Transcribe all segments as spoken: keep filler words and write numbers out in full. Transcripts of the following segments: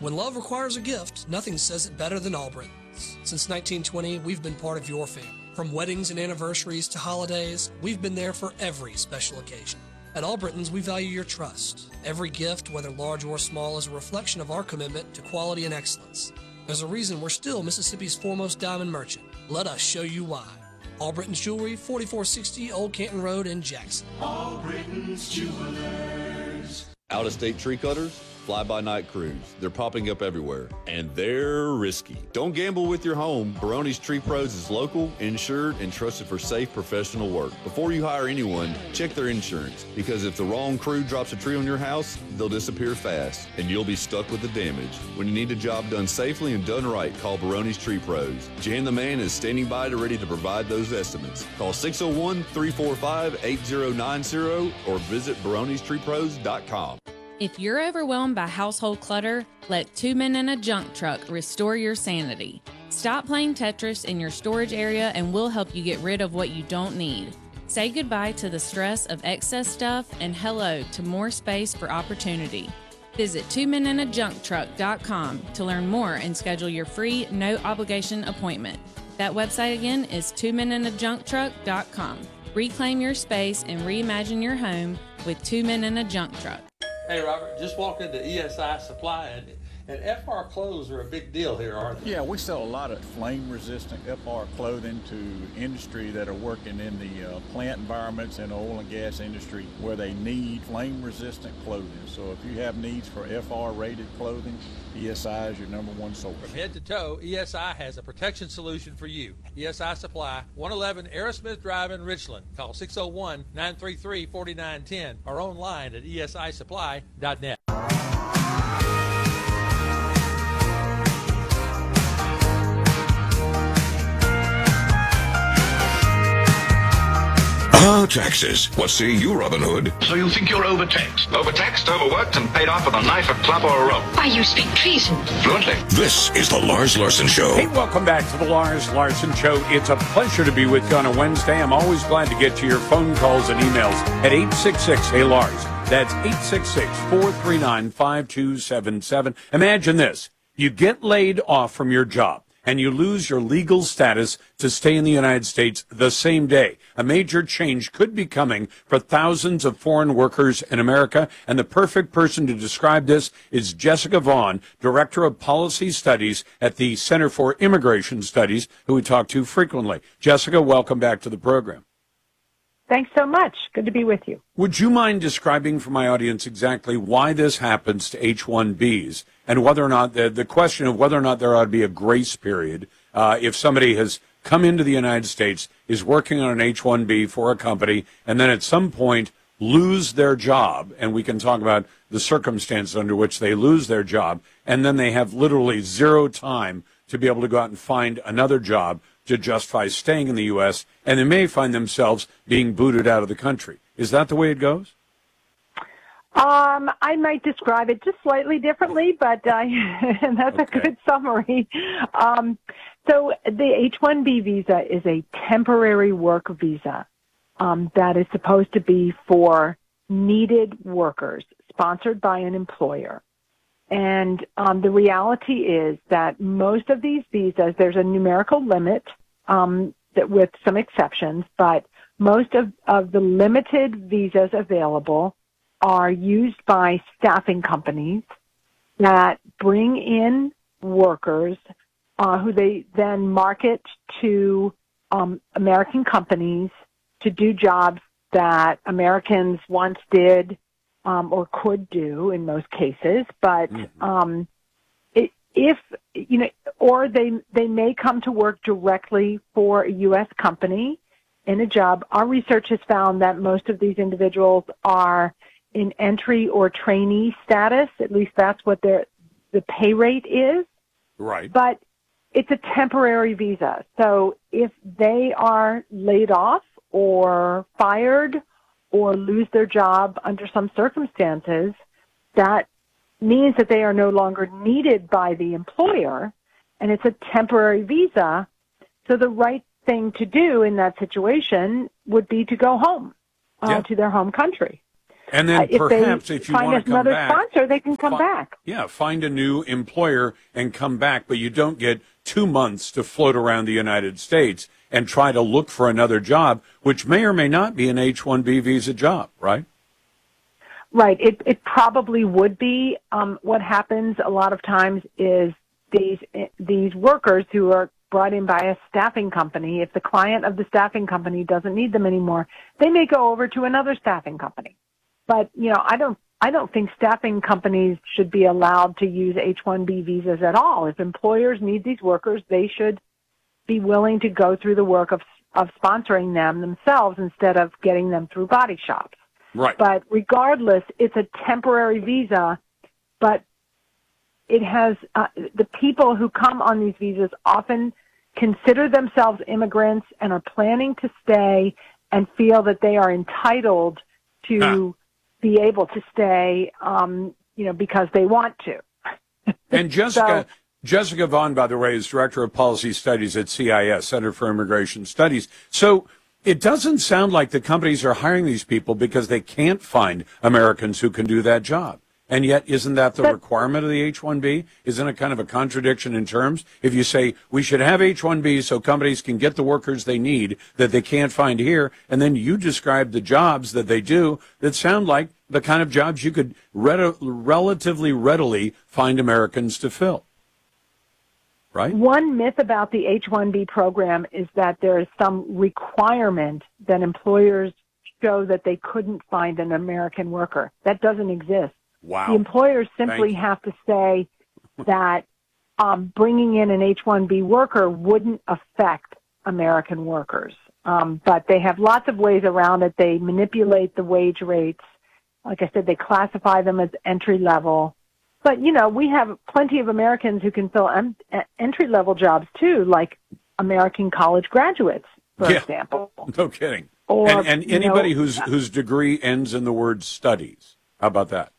When love requires a gift, nothing says it better than Albritton's. Since nineteen twenty, we've been part of your family. From weddings and anniversaries to holidays, we've been there for every special occasion. At Albritton's, we value your trust. Every gift, whether large or small, is a reflection of our commitment to quality and excellence. There's a reason we're still Mississippi's foremost diamond merchant. Let us show you why. Albritton's Jewelry, forty-four sixty Old Canton Road in Jackson. Albritton's Jewelers. Out-of-state tree cutters, fly-by-night crews. They're popping up everywhere, and they're risky. Don't gamble with your home. Baroni's Tree Pros is local, insured, and trusted for safe professional work. Before you hire anyone, check their insurance, because if the wrong crew drops a tree on your house, they'll disappear fast, and you'll be stuck with the damage. When you need a job done safely and done right, call Baroni's Tree Pros. Jan the Man is standing by to ready to provide those estimates. Call six oh one, three four five, eight oh nine oh or visit barones tree pros dot com. If you're overwhelmed by household clutter, let Two Men in a Junk Truck restore your sanity. Stop playing Tetris in your storage area and we'll help you get rid of what you don't need. Say goodbye to the stress of excess stuff and hello to more space for opportunity. Visit two men in a junk truck dot com to learn more and schedule your free, no-obligation appointment. That website again is two men in a junk truck dot com. Reclaim your space and reimagine your home with Two Men in a Junk Truck. Hey, Robert, just walked into E S I Supply, and, and F R clothes are a big deal here, aren't they? Yeah, we sell a lot of flame-resistant F R clothing to industry that are working in the uh, plant environments and oil and gas industry where they need flame-resistant clothing. So if you have needs for F R-rated clothing, E S I is your number one source. From head to toe, E S I has a protection solution for you. E S I Supply, one eleven Aerosmith Drive in Richland. Call six oh one, nine three three, four nine one zero or online at E S I supply dot net. Ah, taxes. What say you, Robin Hood? So you think you're overtaxed? Overtaxed, overworked, and paid off with a knife, a club, or a rope? Why, you speak treason. Fluently. This is the Lars Larson Show. Hey, welcome back to the Lars Larson Show. It's a pleasure to be with you on a Wednesday. I'm always glad to get to your phone calls and emails at eight six six, hey Lars. That's eight six six, four three nine, five two seven seven. Imagine this. You get laid off from your job, and you lose your legal status to stay in the United States the same day. A major change could be coming for thousands of foreign workers in America, and the perfect person to describe this is Jessica Vaughn, Director of Policy Studies at the Center for Immigration Studies, who we talk to frequently. Jessica, welcome back to the program. Thanks so much. Good to be with you. Would you mind describing for my audience exactly why this happens to H one Bs and whether or not the, the question of whether or not there ought to be a grace period uh, if somebody has come into the United States, is working on an H one B for a company, and then at some point lose their job, and we can talk about the circumstances under which they lose their job, and then they have literally zero time to be able to go out and find another job to justify staying in the U S, and they may find themselves being booted out of the country. Is that the way it goes? Um, I might describe it just slightly differently, but uh, that's okay. A good summary. Um, so the H one B visa is a temporary work visa um, that is supposed to be for needed workers, sponsored by an employer. And um, the reality is that most of these visas, there's a numerical limit um, that with some exceptions, but most of, of the limited visas available are used by staffing companies that bring in workers uh, who they then market to um, American companies to do jobs that Americans once did um, or could do in most cases. But um, it, if, you know, or they they may come to work directly for a U S company in a job. Our research has found that most of these individuals are in entry or trainee status. At least that's what their the pay rate is. Right. But it's a temporary visa. So if they are laid off or fired or lose their job under some circumstances, that means that they are no longer needed by the employer, and it's a temporary visa. So the right thing to do in that situation would be to go home uh, yeah. to their home country. And then uh, if perhaps they if you find want to come another back, sponsor, they can come fi- back. Yeah, find a new employer and come back, but you don't get two months to float around the United States and try to look for another job, which may or may not be an H one B visa job, right? Right. It it probably would be. Um, what happens a lot of times is these these workers who are brought in by a staffing company, if the client of the staffing company doesn't need them anymore, they may go over to another staffing company. But you know, I don't I don't think staffing companies should be allowed to use H one B visas at all. If employers need these workers, they should be willing to go through the work of of sponsoring them themselves instead of getting them through body shops. Right. But regardless, it's a temporary visa, but it has, uh, the people who come on these visas often consider themselves immigrants and are planning to stay and feel that they are entitled to huh. be able to stay, um, you know, because they want to. And Jessica, so, Jessica Vaughn, by the way, is Director of Policy Studies at C I S, Center for Immigration Studies. So it doesn't sound like the companies are hiring these people because they can't find Americans who can do that job. And yet, isn't that the requirement of the H one B? Isn't it kind of a contradiction in terms? If you say we should have H one B so companies can get the workers they need that they can't find here, and then you describe the jobs that they do that sound like the kind of jobs you could re- relatively readily find Americans to fill. Right? One myth about the H one B program is that there is some requirement that employers show that they couldn't find an American worker. That doesn't exist. Wow. The employers simply have to say that um, bringing in an H one B worker wouldn't affect American workers. Um, but they have lots of ways around it. They manipulate the wage rates. Like I said, they classify them as entry level. But, you know, we have plenty of Americans who can fill em- entry-level jobs, too, like American college graduates, for yeah. example. No kidding. Or, and and anybody know, whose whose degree ends in the word studies. How about that?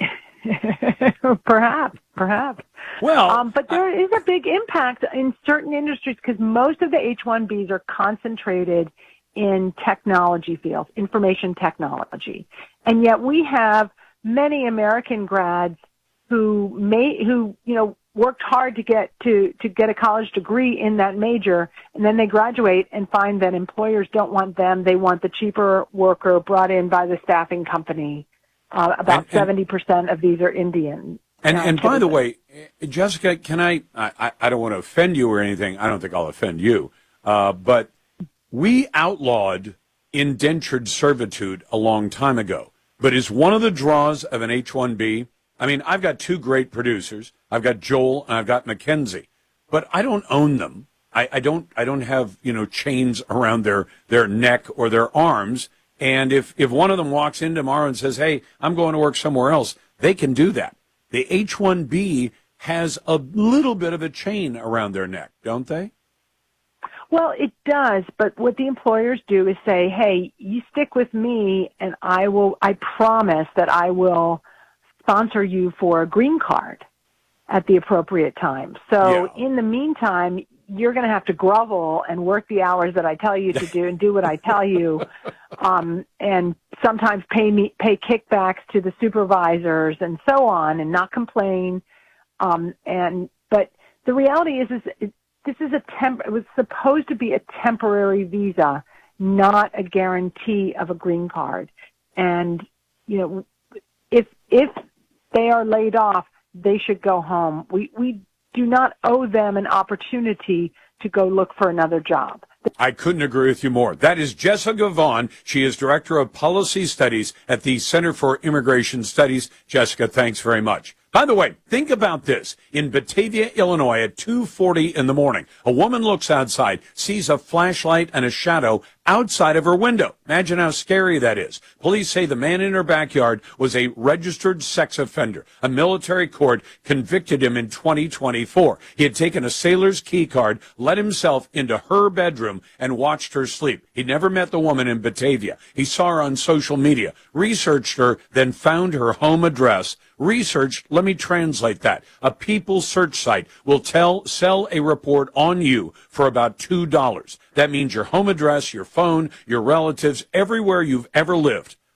perhaps, perhaps. Well, um, but there I, is a big impact in certain industries because most of the H one Bs are concentrated in technology fields, information technology. And yet we have many American grads who may, who, you know, worked hard to get to, to get a college degree in that major, and then they graduate and find that employers don't want them. They want the cheaper worker brought in by the staffing company. Uh, about and, and, seventy percent of these are Indian. And, and by the way, Jessica, can I, I, I don't want to offend you or anything. I don't think I'll offend you. Uh, but we outlawed indentured servitude a long time ago. But is one of the draws of an H one B, I mean, I've got two great producers. I've got Joel and I've got Mackenzie, but I don't own them. I, I don't. I don't have you know chains around their their neck or their arms. And if if one of them walks in tomorrow and says, "Hey, I'm going to work somewhere else," they can do that. The H one B has a little bit of a chain around their neck, don't they? Well, it does, but what the employers do is say, "Hey, you stick with me, and I will. I promise that I will sponsor you for a green card at the appropriate time. So yeah. in the meantime, you're going to have to grovel and work the hours that I tell you to do and do what I tell you, um, and sometimes pay me pay kickbacks to the supervisors and so on, and not complain. Um, and but the reality is, is it, this is a temp. It was supposed to be a temporary visa, not a guarantee of a green card. And you know, if if they are laid off, they should go home. We we do not owe them an opportunity to go look for another job. I couldn't agree with you more. That is Jessica Vaughn. She is Director of Policy Studies at the Center for Immigration Studies. Jessica, thanks very much. By the way, think about this. In Batavia, Illinois, at two forty in the morning, a woman looks outside, sees a flashlight and a shadow outside of her window. Imagine how scary that is. Police say the man in her backyard was a registered sex offender. A military court convicted him in twenty twenty-four. He had taken a sailor's key card, let himself into her bedroom, and watched her sleep. He never met the woman in Batavia. He saw her on social media, researched her, then found her home address. Research, let me translate that. A People search site will tell, sell a report on you for about two dollars. That means your home address, your phone, your relatives, everywhere you've ever lived.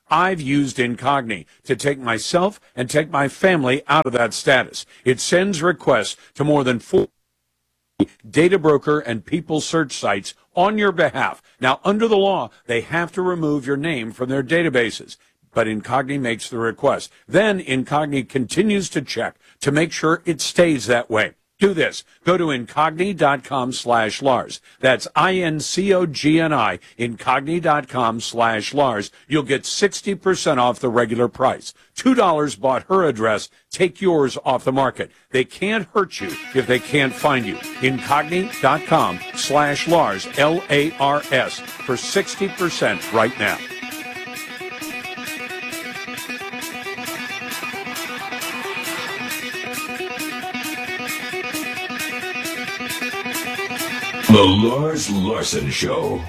I've used Incogni to take myself and take my family out of that status. It sends requests to more than four data broker and people search sites on your behalf. Now, under the law, they have to remove your name from their databases. But Incogni makes the request. Then Incogni continues to check to make sure it stays that way. Do this. Go to Incogni.com slash Lars. That's I-N-C-O-G-N-I, Incogni.com slash Lars. You'll get sixty percent off the regular price. two dollars bought her address. Take yours off the market. They can't hurt you if they can't find you. Incogni.com slash Lars, L A R S, for sixty percent right now. The Lars Larson Show.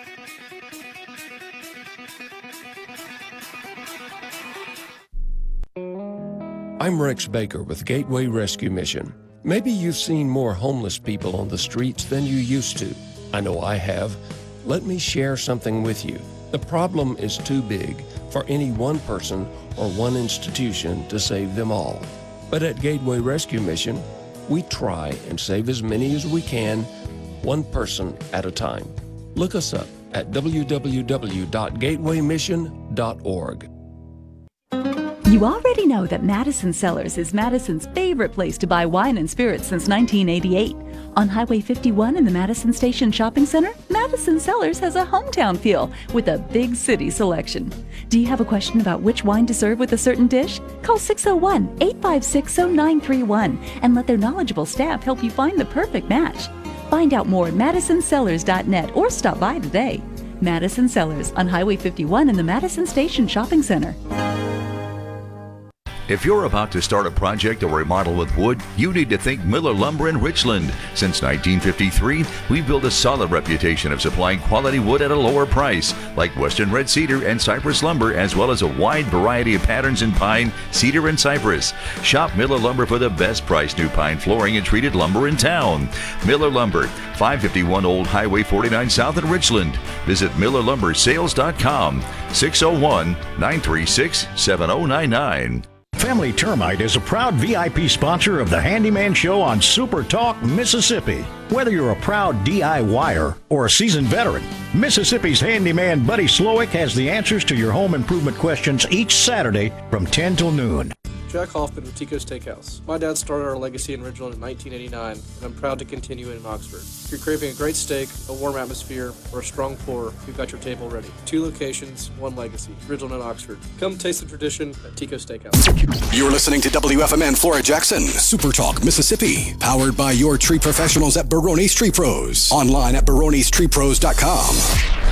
I'm Rex Baker with Gateway Rescue Mission. Maybe you've seen more homeless people on the streets than you used to. I know I have. Let me share something with you. The problem is too big for any one person or one institution to save them all. But at Gateway Rescue Mission, we try and save as many as we can, one person at a time. Look us up at w w w dot gateway mission dot org. You already know that Madison Cellars is Madison's favorite place to buy wine and spirits since nineteen eighty-eight. On Highway fifty-one in the Madison Station Shopping Center, Madison Cellars has a hometown feel with a big city selection. Do you have a question about which wine to serve with a certain dish? Call six oh one, eight five six, oh nine three one and let their knowledgeable staff help you find the perfect match. Find out more at madison cellars dot net or stop by today. Madison Cellars on Highway fifty-one in the Madison Station Shopping Center. If you're about to start a project or remodel with wood, you need to think Miller Lumber in Richland. Since nineteen fifty-three, we've built a solid reputation of supplying quality wood at a lower price, like Western Red Cedar and Cypress Lumber, as well as a wide variety of patterns in pine, cedar, and cypress. Shop Miller Lumber for the best price new pine flooring and treated lumber in town. Miller Lumber, five fifty-one Old Highway forty-nine South in Richland. Visit miller lumber sales dot com, six oh one, nine three six, seven oh nine nine. Family Termite is a proud V I P sponsor of the Handyman Show on Super Talk Mississippi. Whether you're a proud D I Y er or a seasoned veteran, Mississippi's handyman Buddy Slowick has the answers to your home improvement questions each Saturday from ten till noon. Jack Hoffman with Tico's Steakhouse. My dad started our legacy in Ridgeland in nineteen eighty-nine, and I'm proud to continue it in Oxford. If you're craving a great steak, a warm atmosphere, or a strong pour, we've got your table ready. Two locations, one legacy, Ridgeland and Oxford. Come taste the tradition at Tico's Steakhouse. You're listening to W F M N Flora Jackson, Super Talk Mississippi, powered by your tree professionals at Barone's Tree Pros. Online at barones tree pros dot com.